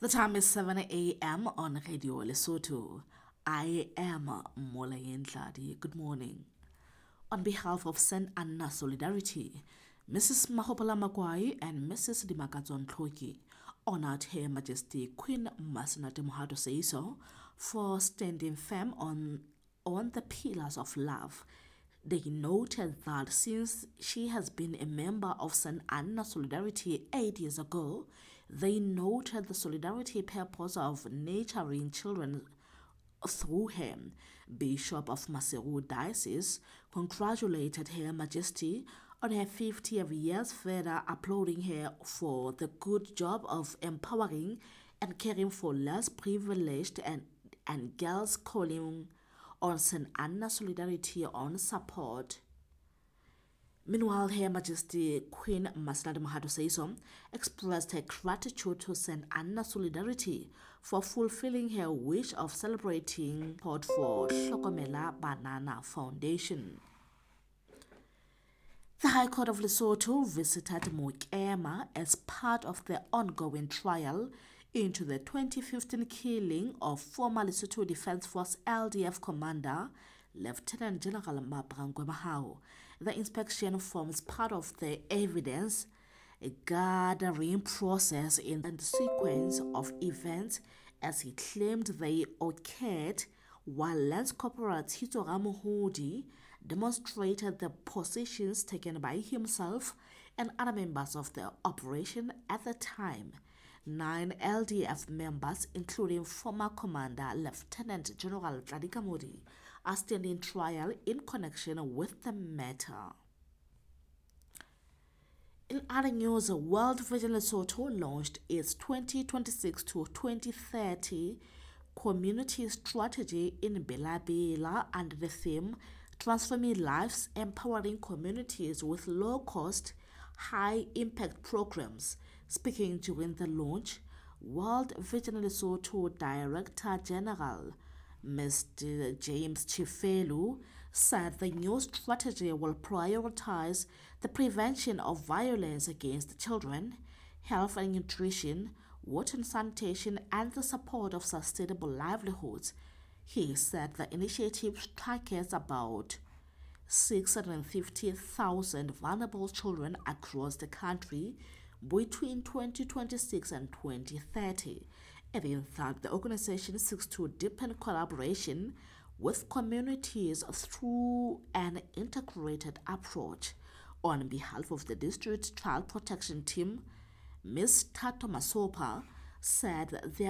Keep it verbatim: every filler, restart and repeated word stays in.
The time is seven a m on Radio Lesotho. I am Molayen Tladi. Good morning. On behalf of Saint Anna Solidarity, Missus Mahopola Magwai and Missus Dimakatzon Tloki honored Her Majesty Queen Masenate Mohato Seiso for standing firm on, on the pillars of love. They noted that since she has been a member of Saint Anna Solidarity eight years ago, they noted the solidarity purpose of nurturing children through her. Bishop of Maseru Diocese congratulated Her Majesty on her fiftieth years, further applauding her for the good job of empowering and caring for less privileged and, and girls, calling on Saint Anna Solidarity on support. Meanwhile, Her Majesty Queen Masenate Mohato Seiso expressed her gratitude to Saint Anna Solidarity for fulfilling her wish of celebrating support for Hlokomela Banana Foundation. The High Court of Lesotho visited Mokema as part of the ongoing trial into the twenty fifteen killing of former Lesotho Defence Force L D F commander Lieutenant General Mabrangwe Mahao. The inspection forms part of the evidence gathering process in the sequence of events, as he claimed they occurred while Lance Corporal Tito Ramohodi demonstrated the positions taken by himself and other members of the operation at the time. Nine L D F members, including former Commander Lieutenant General Tladi Modi, are standing trial in connection with the matter. In other news, World Vision Lesotho launched its twenty twenty-six to twenty thirty community strategy in Bela-Bela under the theme Transforming Lives, Empowering Communities with Low-Cost, High-Impact Programs. Speaking during the launch, World Vision Lesotho Director General Mister James Chifelu said the new strategy will prioritize the prevention of violence against children, health and nutrition, water and sanitation, and the support of sustainable livelihoods. He said the initiative targets about six hundred fifty thousand vulnerable children across the country between twenty twenty-six and twenty thirty. Adding that the organization seeks to deepen collaboration with communities through an integrated approach. On behalf of the District Child Protection Team, Miz Tato Masopa said that their